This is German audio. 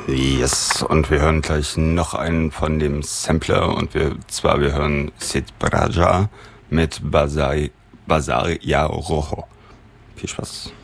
Yes, und wir hören gleich noch einen von dem Sampler und wir hören Sid Braja mit Bazar Ya Rojo. Viel Spaß.